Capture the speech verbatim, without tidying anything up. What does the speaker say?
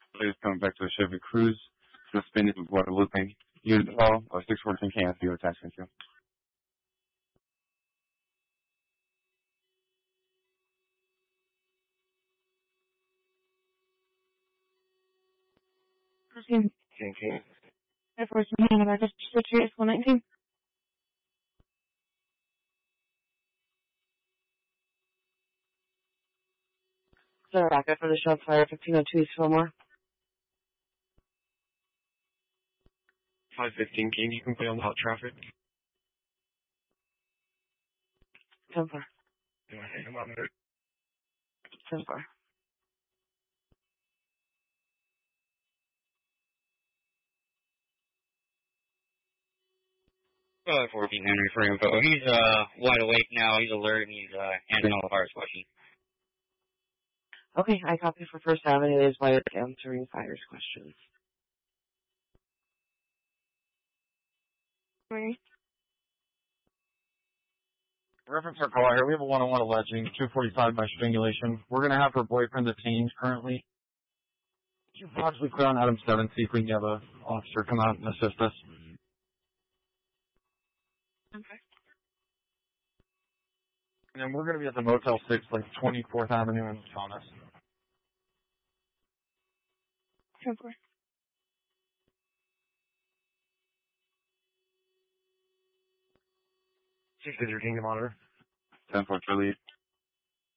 Please coming back to the Chevy Cruise, suspended with Guadalupe. Unit call or six fourteen K F U attachment to. fourteen. King. Air Force One, America, Switch one nineteen. So, rocket for the shots fired, fifteen oh two, Fillmore. five fifteen King, you can play on the hot traffic. ten four. Do I think I'm on there? ten four. Uh, fourteen Henry for info. He's, uh, wide awake now. He's alert and he's, uh, answering all the fires questions. Okay, I copy for First Avenue is why it's answering fires questions. Right. Reference our call here. We have a one-on-one alleging two forty-five by strangulation. We're going to have her boyfriend detained currently. Could you possibly clear on Adam seven, see if we can have an officer come out and assist us? Okay. And then we're going to be at the Motel six, like twenty-fourth Avenue in Taunus. ten four. six Digger Kingdom Monitor. ten four Charlie.